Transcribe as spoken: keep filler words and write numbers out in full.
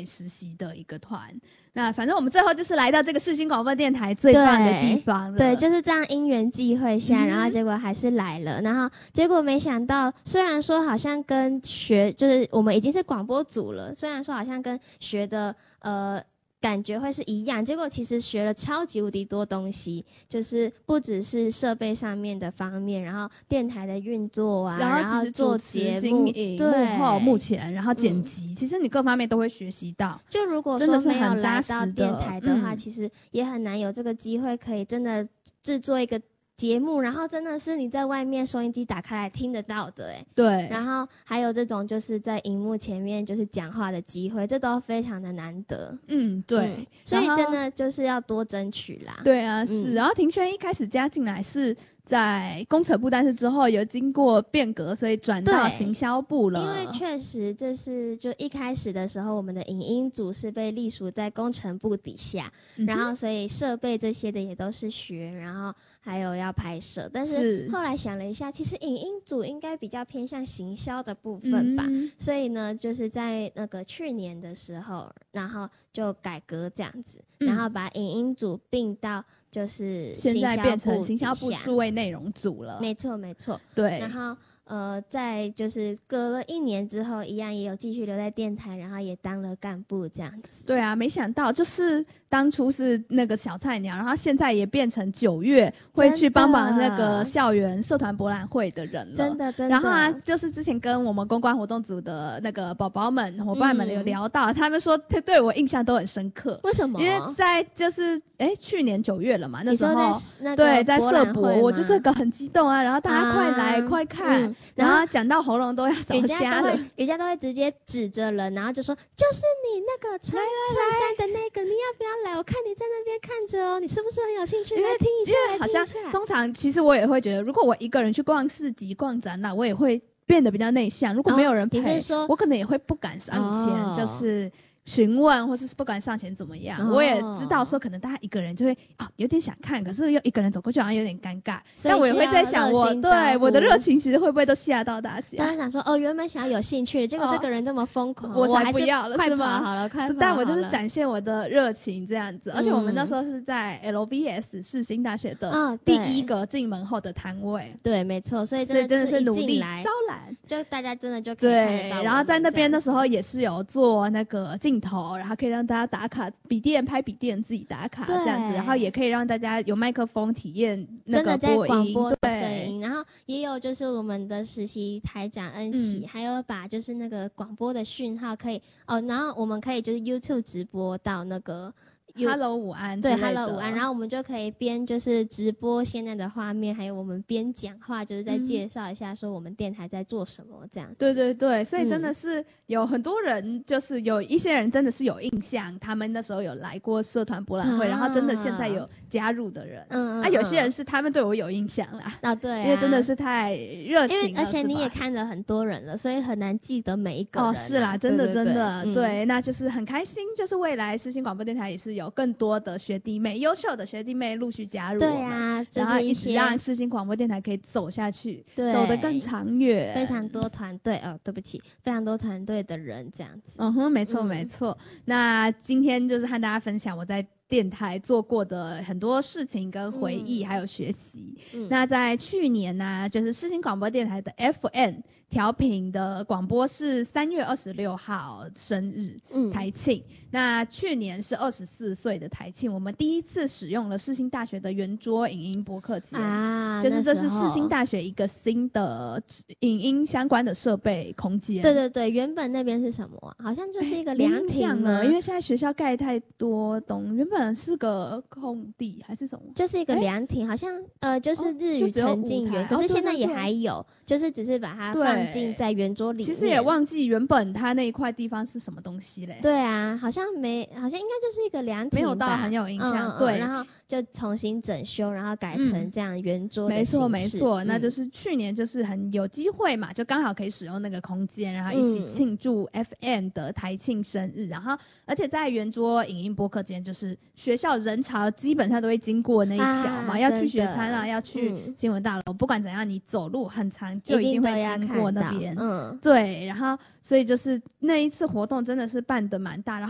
以实习的一个团。那反正我们最后就是来到这个世新广播电台最棒的地方了。 对，对就是这样因缘际会下、嗯、然后结果还是来了，然后结果没想到虽然说好像跟学就是我们已经是广播组了，虽然说好像跟学的呃感觉会是一样，结果其实学了超级无敌多东西，就是不只是设备上面的方面，然后电台的运作啊， 然后其实做节目、 幕后、幕前，然后剪辑、嗯，其实你各方面都会学习到。 就如果说没有来到电台的话，其实也很难有这个机会可以真的制作一个节目，然后真的是你在外面收音机打开来听得到的，哎， 对。 然后还有这种就是在荧幕前面就是讲话的机会，这都非常的难得。 嗯，对。 嗯、所以真的就是要多争取啦。 对啊，是。嗯、然后庭轩一开始加进来是在工程部，但是之后有经过变革，所以转到行销部了。 因为确实这是就一开始的时候，我们的影音组是被隶属在工程部底下，嗯、然后所以设备这些的也都是学，然后还有要拍摄。但是后来想了一下，其实影音组应该比较偏向行销的部分吧，嗯、所以呢，就是在那个去年的时候，然后就改革这样子，嗯、然后把影音组并到。就是现在变成行销部数位内容组了， 没错没错， 对。 然后呃，在就是隔了一年之后，一样也有继续留在电台，然后也当了干部这样子。 对啊，没想到就是当初是那个小菜鸟，然后现在也变成九月会去帮忙那个校园社团博览会的人了， 真的真的。 然后啊，就是之前跟我们公关活动组的那个宝宝们、伙伴们有聊到，嗯、他们说对我印象都很深刻。 为什么？ 因为在就是哎去年九月了嘛，那时候在那对在社博，我就是个很激动啊，然后大家快来、啊、快看。嗯然后讲到喉咙都要烧瞎了， 瑜伽都会直接指着人，然后就说：“就是你那个穿衬衫的那个，你要不要来？我看你在那边看着哦，你是不是很有興趣？来听一下， 因为好像通常其实我也会覺得，如果我一個人去逛市集、逛展覽，我也會變得比較內向。如果沒有人陪，哦、我可能也會不敢上前，哦、就是詢問，或是不敢上前怎麼樣。哦、我也知道說，可能大家一個人就會啊、哦、有點想看，可是又一個人走過去好像有點尷尬。但我也會在想我，我對我的熱情其實會不會都嚇到大家？ 大家想說哦，原本想要有興趣，結果這個人這麼瘋狂， 哦、我才不要了， 快跑是嗎？ 好了，快跑好了。 但我就是展現我的熱情這樣子，而且我們那時候是在 L B S 世新大學的第一個進門後的攤位。 哦、對，沒錯，所以真的真的是努力招攬， 就大家真的就可以看得到。 對，然後在那邊的時候也是有做那個鏡頭，然後可以讓大家打卡，筆電拍筆電自己打卡這樣子，然後也可以讓大家有麥克風體驗那個播音， 真的在廣播的聲音，然後也有就是我們的實習台長恩琪、嗯，還有把就是那個廣播的訊號可以哦，然後我們可以就是 YouTube 直播到那個。 Hello 午安， 对 Hello 午安，然后我们就可以边就是直播现在的画面，还有我们边讲话，就是在介绍一下说我们电台在做什么这样子。 对对对，所以真的是有很多人，就是有一些人真的是有印象，他们那时候有来过社团博览会、啊，然后真的现在有加入的人，嗯嗯啊，有些人是他们对我有印象啦， 啊对啊， 因为真的是太热情了， 因为而且你也看了很多人了，所以很难记得每一个人、啊。 哦，是啦，真的对对对真的、 嗯， 对，那就是很开心，就是未来世新广播电台也是有更多的学弟妹，优秀的学弟妹陆续加入我们， 对啊，就是、 然后一起让世新广播电台可以走下去，走得更长远。 非常多团队哦，对不起，非常多团队的人这样子。 嗯哼，没错、嗯、没错。那今天就是和大家分享我在电台做过的很多事情跟回忆、嗯、还有学习、嗯、那在去年呢、啊、就是世新广播电台的 F M 调频的广播是三月二十六号生日、嗯、台庆，那去年是二十四岁的台庆，我们第一次使用了世新大学的圆桌影音播客间啊，就是这是世新大学一个新的影音相关的设备空间。 对对对，原本那边是什么啊？好像就是一个凉亭了，因为现在学校盖太多东，原本是个空地还是什么？ 就是一个凉亭，好像呃就是日语沉浸园、哦，可是现在也还有、哦对对对，就是只是把它放进在圆桌里面。 其实也忘记原本它那一块地方是什么东西嘞。 对啊，好像没，好像应该就是一个凉亭， 没有到很有印象。 嗯、 对、 嗯，然后就重新整修，然后改成这样圆桌的形式。 没错没错、嗯，那就是去年就是很有机会嘛，就刚好可以使用那个空间，然后一起庆祝 F M 的台庆生日、嗯，然后而且在圆桌影音播客间，就是学校人潮基本上都会经过那一条嘛、啊，要去学餐啊，要去新闻大楼、嗯，不管怎样，你走路很长就一定会经过那边。嗯，对，然后所以就是那一次活动真的是办得蛮大，然后。